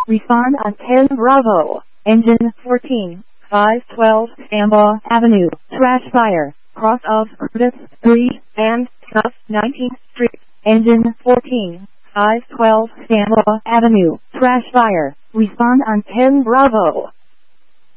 Respond on 10 Bravo. Engine 14, 512 Stambaugh Avenue. Trash fire. Cross of Curtis Street and South 19th Street. Engine 14, 512 Stambaugh Avenue. Trash fire. Respond on 10 Bravo.